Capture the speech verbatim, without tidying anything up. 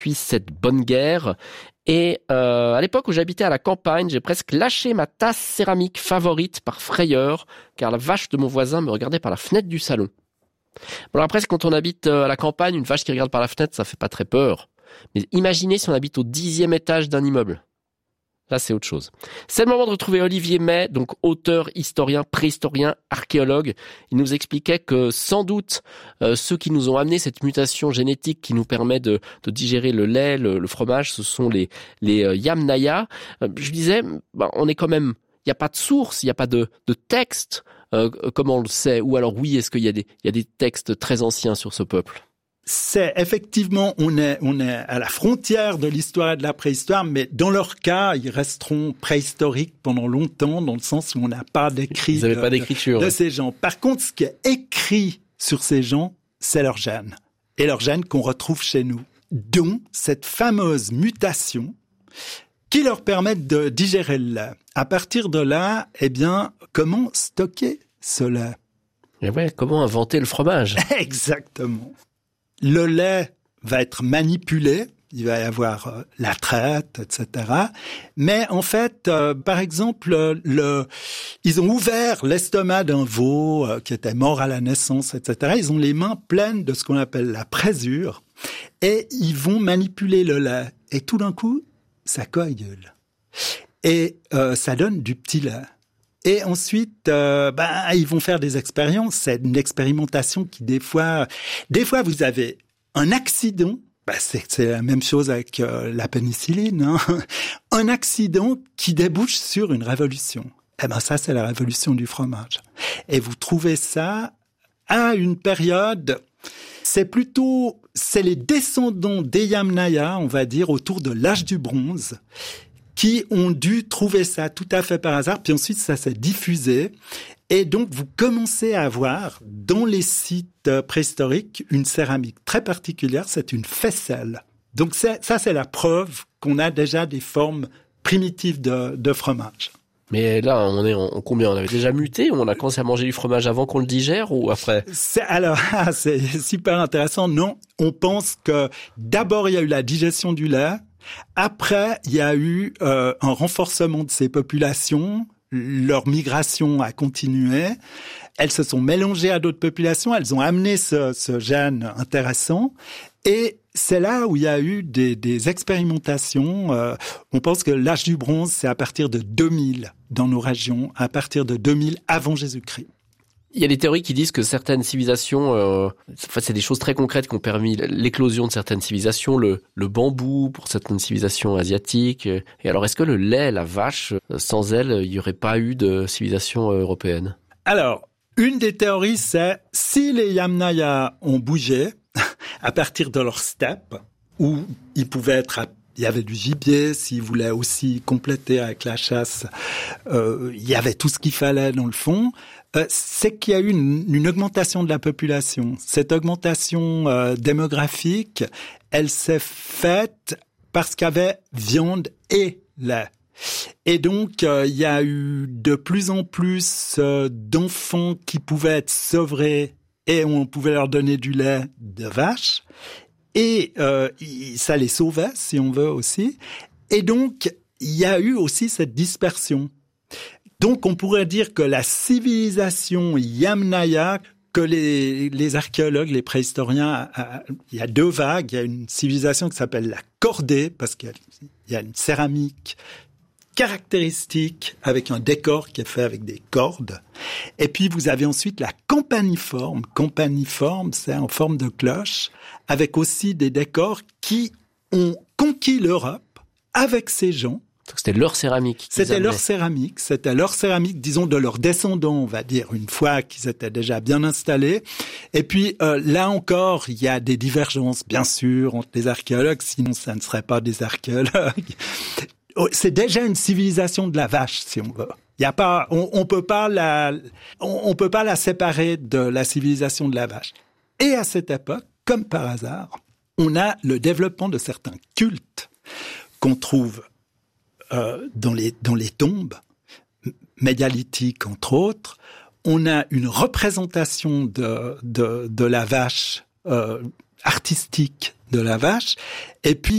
puis cette bonne guerre. Et euh, à l'époque où j'habitais à la campagne, j'ai presque lâché ma tasse céramique favorite par frayeur, car la vache de mon voisin me regardait par la fenêtre du salon. Bon, alors après, quand on habite à la campagne, une vache qui regarde par la fenêtre, ça fait pas très peur. Mais imaginez si on habite au dixième étage d'un immeuble. Là, c'est autre chose. C'est le moment de retrouver Olivier May, donc auteur, historien, préhistorien, archéologue. Il nous expliquait que sans doute, euh, ceux qui nous ont amené cette mutation génétique qui nous permet de, de digérer le lait, le, le fromage, ce sont les, les euh, Yamnaya. Euh, je disais, bah, on est quand même, il n'y a pas de source, il n'y a pas de, de texte, euh, comme on le sait. Ou alors oui, est-ce qu'il y a des, il y a des textes très anciens sur ce peuple? C'est effectivement, on est, on est à la frontière de l'histoire et de la préhistoire, mais dans leur cas, ils resteront préhistoriques pendant longtemps, dans le sens où on n'a pas d'écrit Ils n'avaient pas d'écriture de, de ces gens. Par contre, ce qui est écrit sur ces gens, c'est leurs gènes. Et leurs gènes qu'on retrouve chez nous. Dont cette fameuse mutation qui leur permet de digérer le lait. À partir de là, eh bien, comment stocker ce lait? Et ouais, comment inventer le fromage? Exactement. Le lait va être manipulé, il va y avoir euh, la traite, et cetera. Mais en fait, euh, par exemple, le, ils ont ouvert l'estomac d'un veau euh, qui était mort à la naissance, et cetera. Ils ont les mains pleines de ce qu'on appelle la présure et ils vont manipuler le lait. Et tout d'un coup, ça coagule. Et euh, ça donne du petit lait. Et ensuite, euh, bah, ils vont faire des expériences. C'est une expérimentation qui, des fois, des fois, vous avez un accident. Bah, c'est, c'est la même chose avec euh, la pénicilline. Hein. Un accident qui débouche sur une révolution. Eh ben, ça, c'est la révolution du fromage. Et vous trouvez ça à une période. C'est plutôt, c'est les descendants des Yamnaya, on va dire, autour de l'âge du bronze, qui ont dû trouver ça tout à fait par hasard, puis ensuite ça s'est diffusé. Et donc vous commencez à avoir dans les sites préhistoriques une céramique très particulière, c'est une faisselle. Donc c'est, ça c'est la preuve qu'on a déjà des formes primitives de, de fromage. Mais là, on est en, en combien? On avait déjà muté ou on a commencé à manger du fromage avant qu'on le digère ou après? C'est, alors, c'est super intéressant. Non, on pense que d'abord il y a eu la digestion du lait. Après, il y a eu euh, un renforcement de ces populations, leur migration a continué, elles se sont mélangées à d'autres populations, elles ont amené ce, ce gène intéressant, et c'est là où il y a eu des, des expérimentations. Euh, on pense que l'âge du bronze, c'est à partir de deux mille dans nos régions, à partir de deux mille avant Jésus-Christ. Il y a des théories qui disent que certaines civilisations, euh, enfin, c'est des choses très concrètes qui ont permis l'éclosion de certaines civilisations, le, le bambou pour certaines civilisations asiatiques. Et alors, est-ce que le lait, la vache, sans elle, il n'y aurait pas eu de civilisation européenne? Alors, une des théories, c'est si les Yamnaya ont bougé à partir de leur steppe, où ils pouvaient être à il y avait du gibier, s'ils voulaient aussi compléter avec la chasse, euh, il y avait tout ce qu'il fallait dans le fond. Euh, c'est qu'il y a eu une, une augmentation de la population. Cette augmentation euh, démographique, elle s'est faite parce qu'il y avait viande et lait. Et donc, euh, il y a eu de plus en plus euh, d'enfants qui pouvaient être sevrés et on pouvait leur donner du lait de vache. Et euh, ça les sauvait, si on veut aussi. Et donc, il y a eu aussi cette dispersion. Donc, on pourrait dire que la civilisation Yamnaya, que les, les archéologues, les préhistoriens, il y a deux vagues. Il y a une civilisation qui s'appelle la cordée, parce qu'il y a une céramique caractéristique avec un décor qui est fait avec des cordes. Et puis, vous avez ensuite la campaniforme. Campaniforme, c'est en forme de cloche, avec aussi des décors qui ont conquis l'Europe avec ces gens. Donc c'était leur céramique. C'était leur céramique, c'était leur céramique, disons, de leurs descendants, on va dire, une fois qu'ils étaient déjà bien installés. Et puis, euh, là encore, il y a des divergences, bien sûr, entre les archéologues, sinon ça ne serait pas des archéologues. C'est déjà une civilisation de la vache, si on veut. Il y a pas, on, on peut pas la, on, on peut pas la séparer de la civilisation de la vache. Et à cette époque, comme par hasard, on a le développement de certains cultes qu'on trouve euh, dans les dans les tombes mégalithiques, entre autres. On a une représentation de de, de la vache euh, artistique de la vache, et puis